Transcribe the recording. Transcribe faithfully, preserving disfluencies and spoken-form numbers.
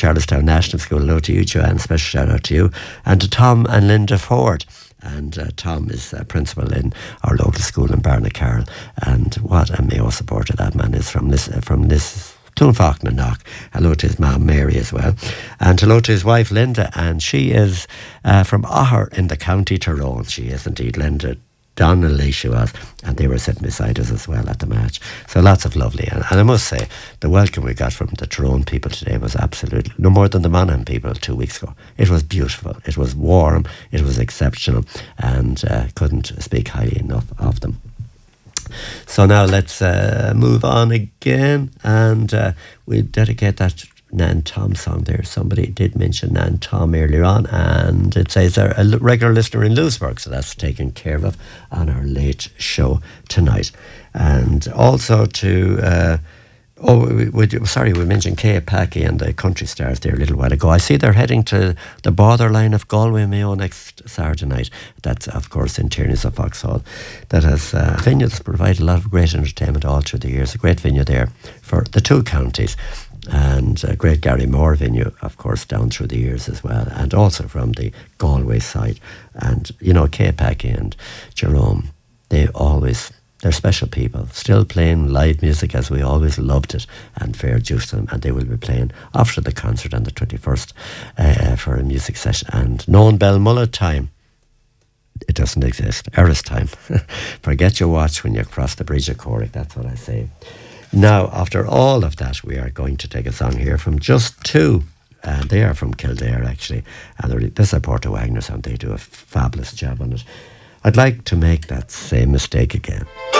Charlestown National School. Hello to you, Joanne. Special shout out to you. And to Tom and Linda Ford. And uh, Tom is a principal in our local school in Barnacarroll. And what a Mayo supporter that man is from this, uh, from this Clonfalcon Knock. Hello to his mum Mary as well. And hello to his wife Linda. And she is uh, from Oher in the County Tyrone. She is indeed Linda Donnelly she was, and they were sitting beside us as well at the match. So lots of lovely, and, and I must say the welcome we got from the Tyrone people today was absolutely no more than the Monaghan people two weeks ago. It was beautiful, it was warm, it was exceptional, and uh, couldn't speak highly enough of them. So now let's uh, move on again, and uh, we'll dedicate that Nan Tom song there. Somebody did mention Nan Tom earlier on, and it says they're a regular listener in Lewisburg, so that's taken care of on our late show tonight. And also to uh, oh we, we, sorry we mentioned Kay Packy and the Country Stars there a little while ago. I see they're heading to the borderline of Galway Mayo next Saturday night. That's of course in Tierney's of Foxhall. That has uh, venue that's provided a lot of great entertainment all through the years. A great venue there for the two counties. And a great Gary Moore venue, of course, down through the years as well, and also from the Galway side. And, you know, Kay Packy and Jerome, they always, they're special people, still playing live music as we always loved it, and fair dues to them. And they will be playing after the concert on the twenty-first uh, for a music session. And known Belmullet time, it doesn't exist. Eris time. Forget your watch when you cross the bridge of Cork, that's what I say. Now, after all of that, we are going to take a song here from Just Two. Uh, they are from Kildare, actually. And this is a Porto Wagner song. They do a fabulous job on it. I'd like to make that same mistake again.